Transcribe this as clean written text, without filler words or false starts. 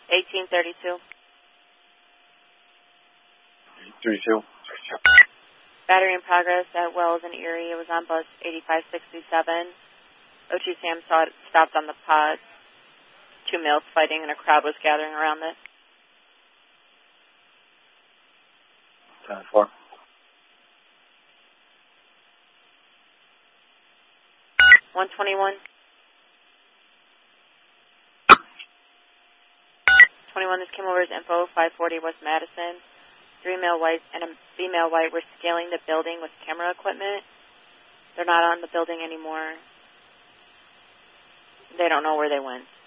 1832. 32. Battery in progress at Wells in Erie. It was on bus 8567. O2 Sam saw it stopped on the pod. 2 males fighting and a crowd was gathering around it. 10-4. 121. 21, this came over as info, 540 West Madison. 3 male whites and a female white were scaling the building with camera equipment. They're not on the building anymore. They don't know where they went.